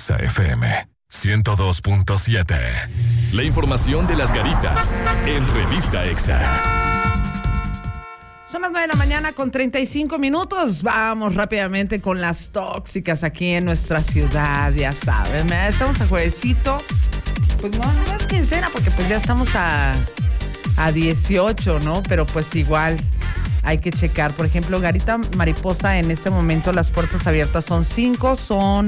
Exa FM 102.7. La información de las Garitas en Revista Exa. Son las 9 de la mañana con 35 minutos. Vamos rápidamente con las tóxicas aquí en nuestra ciudad, ya saben. Estamos a juevesito. Pues no es quincena porque pues ya estamos a 18, ¿no? Pero pues igual hay que checar. Por ejemplo, Garita Mariposa, en este momento las puertas abiertas son 5,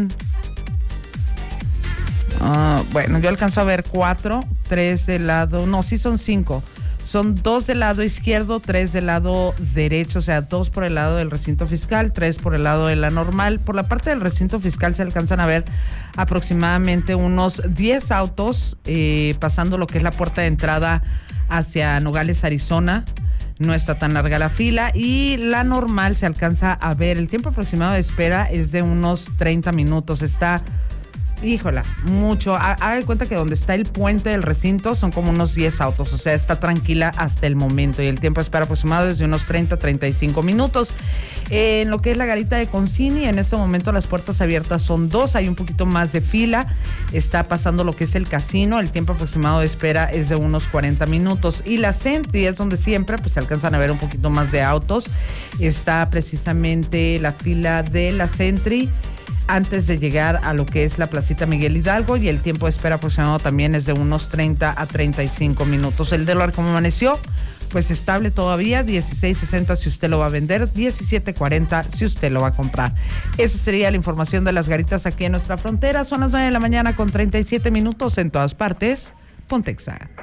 bueno, yo alcanzo a ver 4, 3 del lado, no, sí son 5. Son 2 del lado izquierdo, 3 del lado derecho, o sea, 2 por el lado del recinto fiscal, 3 por el lado de la normal. Por la parte del recinto fiscal se alcanzan a ver aproximadamente unos 10 autos pasando lo que es la puerta de entrada hacia Nogales, Arizona. No está tan larga la fila y la normal se alcanza a ver. El tiempo aproximado de espera es de unos 30 minutos. Está... Híjola, mucho. Haga de cuenta que donde está el puente del recinto son como unos 10 autos, o sea, está tranquila hasta el momento y el tiempo de espera aproximado es de unos 30-35 minutos. En lo que es la Garita de Concini, en este momento las puertas abiertas son 2, hay un poquito más de fila, está pasando lo que es el casino, el tiempo aproximado de espera es de unos 40 minutos. Y la Sentry es donde siempre pues se alcanzan a ver un poquito más de autos, está precisamente la fila de la Sentry antes de llegar a lo que es la Placita Miguel Hidalgo y el tiempo de espera aproximado también es de unos 30 a 35 minutos. El dólar, ¿cómo amaneció? Pues estable todavía, 16.60 si usted lo va a vender, 17.40 si usted lo va a comprar. Esa sería la información de las Garitas aquí en nuestra frontera. Son las 9 de la mañana con 37 minutos en todas partes. Ponte Exa.